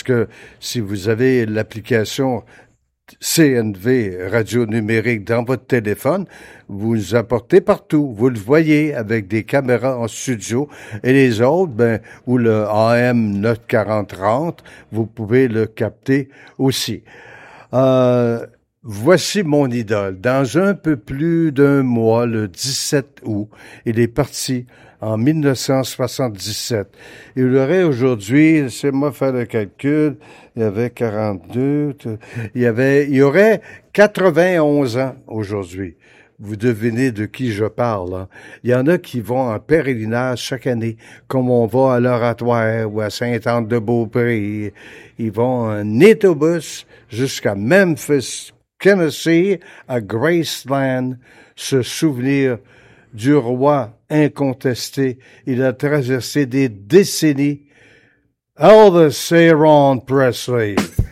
que si vous avez l'application CNV radio numérique dans votre téléphone, vous nous apportez partout. Vous le voyez avec des caméras en studio. Et les autres, ou le AM 94030, vous pouvez le capter aussi. Voici mon idole. Dans un peu plus d'un mois, le 17 août, il est parti en 1977. Il aurait aujourd'hui, laissez-moi faire le calcul, il y avait 42, il y aurait 91 ans aujourd'hui. Vous devinez de qui je parle. Hein? Il y en a qui vont en pèlerinage chaque année, comme on va à l'Oratoire ou à Sainte-Anne-de-Beaupré. Ils vont en autobus jusqu'à Memphis, Tennessee, à Graceland, se souvenir du roi incontesté. Il a traversé des décennies. Elvis Aaron Presley.